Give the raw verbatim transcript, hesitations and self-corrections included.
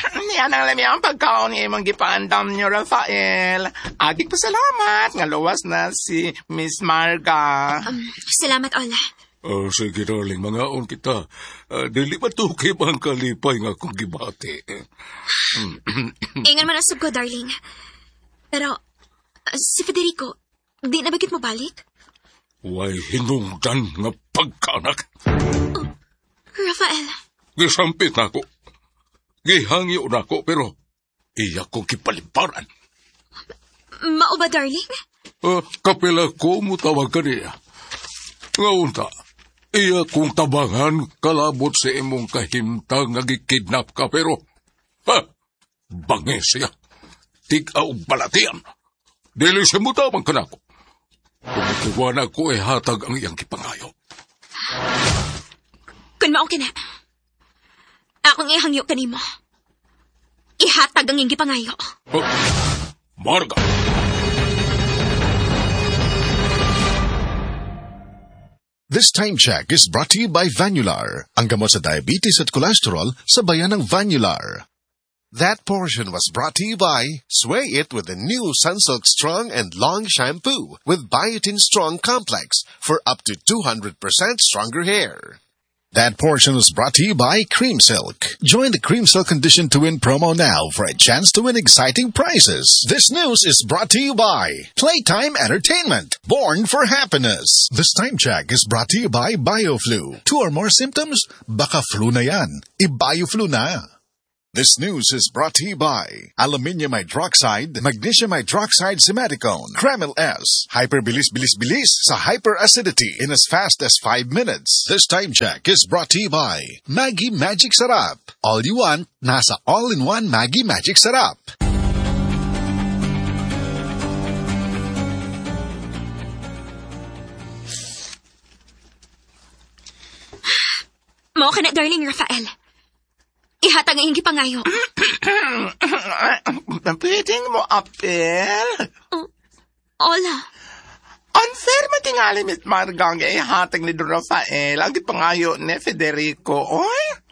Yan ang lamang pagkaon ni imong gipaandam niyo, Rafael. Agig pasalamat nga luwas na si Miss Marga. Um, salamat, Ola. Oh, sige, darling, mangaon kita. Uh, dili ba tukip ang kalipay nga kong gibati? Ingan man asab ko, darling. Pero, uh, si Federico, di na bagit mo balik? Way hinungdan nga pagkanak. Oh, Rafael. Gisampit na ko. Gihangyo na ko, pero iya ko kipaliparan. Mao ba, darling? Uh, kapila ko mutawag ka niya. Nga unta, iya kong tabangan kalabot sa imong kahimtang nga gikidnap ka, pero, ha, bangis siya. Tig-aw balatian. Dili siya mutabang ka na ko. Kumukiwana ko ay hatag ang iyang kipangayo. Kun mao kina. Akong ihangyo kanimo. Ihatag ang iyang gipangayo. Uh, Marga. This time check is brought to you by Vanular, ang gamot sa diabetes at cholesterol sa bayan ng Vanular. That portion was brought to you by Sway It with the new Sunsilk Strong and Long Shampoo with Biotin Strong Complex for up to two hundred percent stronger hair. That portion was brought to you by Cream Silk. Join the Cream Silk Condition to Win promo now for a chance to win exciting prizes. This news is brought to you by Playtime Entertainment, born for happiness. This time check is brought to you by BioFlu. Two or more symptoms? Baka flu na yan. I-BioFlu na. This news is brought to you by Aluminium Hydroxide, Magnesium Hydroxide Simeticone, Kremil S, Hyperbilis-bilis-bilis sa hyperacidity in as fast as five minutes. This time check is brought to you by Maggi Magic Sarap. All you want, nasa all-in-one Maggi Magic Sarap. Mao kana, darling Rafael. Ihatag ang iyong gipangayo. Pwedeng mo apel? Oh, Ola. Unfair man tingali, Miss Marga, nga ihatag ni Don Rafael ang gipangayo ni Federico, oy?